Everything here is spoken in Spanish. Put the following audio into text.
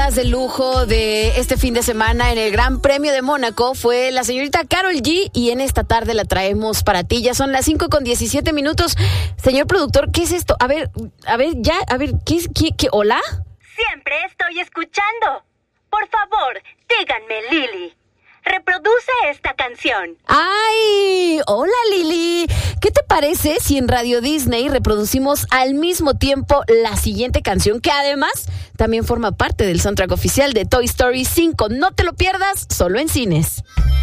invitadas de lujo de este fin de semana en el Gran Premio de Mónaco fue la señorita Karol G y en esta tarde la traemos para ti. Ya son las 5:17. Señor productor, ¿qué es esto? A ver, ¿qué? ¿Hola? Siempre estoy escuchando. Por favor, díganme, Lili. Reproduce esta canción. ¡Ay! Hola, Lili. ¿Qué te parece si en Radio Disney reproducimos al mismo tiempo la siguiente canción, que además también forma parte del soundtrack oficial de Toy Story 5? No te lo pierdas, solo en cines.